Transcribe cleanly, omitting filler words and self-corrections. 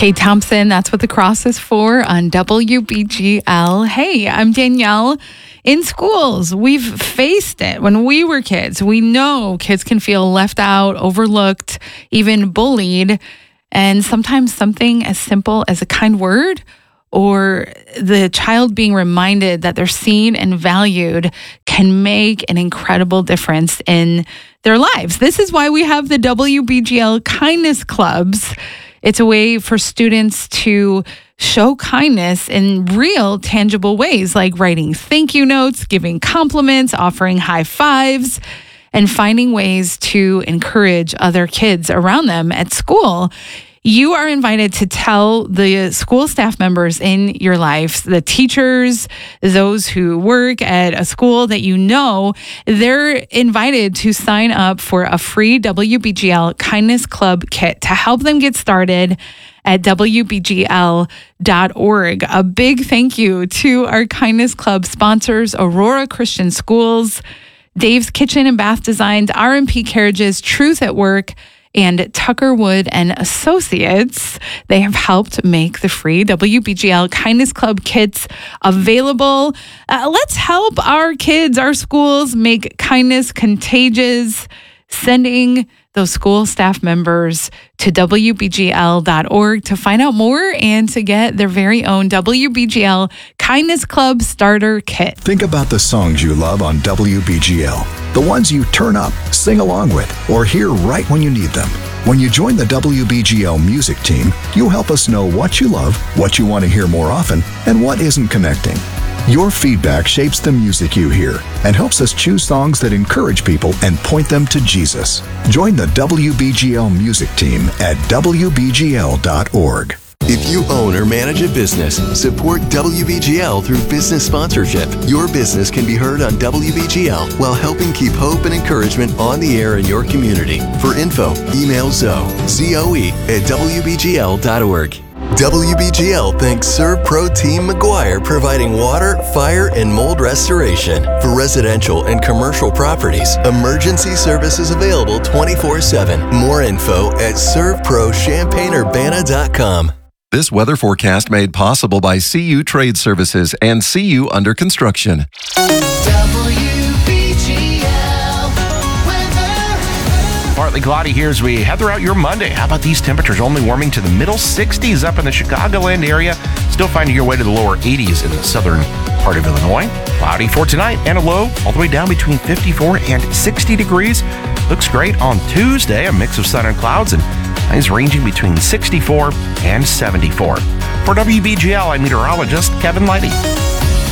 Kate Thompson, that's what the cross is for on WBGL. Hey, I'm Danielle. In schools, we've faced it. When we were kids, we know kids can feel left out, overlooked, even bullied. And sometimes something as simple as a kind word or the child being reminded that they're seen and valued can make an incredible difference in their lives. This is why we have the WBGL Kindness Clubs. It's a way for students to show kindness in real, tangible ways, like writing thank you notes, giving compliments, offering high fives, and finding ways to encourage other kids around them at school. You are invited to tell the school staff members in your life, the teachers, those who work at a school that you know, they're invited to sign up for a free WBGL Kindness Club kit to help them get started at WBGL.org. A big thank you to our Kindness Club sponsors, Aurora Christian Schools, Dave's Kitchen and Bath Designs, R&P Carriages, Truth at Work, and Tucker Wood and Associates. They have helped make the free WBGL Kindness Club kits available. Let's help our kids, our schools, make kindness contagious, sending those school staff members to WBGL.org to find out more and to get their very own WBGL Kindness Club Starter Kit. Think about the songs you love on WBGL, the ones you turn up, sing along with, or hear right when you need them. When you join the WBGL music team, you'll help us know what you love, what you want to hear more often, and what isn't connecting. Your feedback shapes the music you hear and helps us choose songs that encourage people and point them to Jesus. Join the WBGL music team at WBGL.org. If you own or manage a business, support WBGL through business sponsorship. Your business can be heard on WBGL while helping keep hope and encouragement on the air in your community. For info, email Zoe, Z-O-E, at WBGL.org. WBGL thanks ServPro Team McGuire, providing water, fire, and mold restoration. For residential and commercial properties, emergency services available 24/7. More info at servprochampagneUrbana.com. This weather forecast made possible by CU Trade Services and CU Under Construction. Partly cloudy here as we head throughout your Monday. How about these temperatures only warming to the middle 60s up in the Chicagoland area? Still finding your way to the lower 80s in the southern part of Illinois. Cloudy for tonight and a low all the way down between 54 and 60 degrees. Looks great on Tuesday, a mix of sun and clouds, and highs ranging between 64 and 74. For WBGL, I'm meteorologist Kevin Lighty.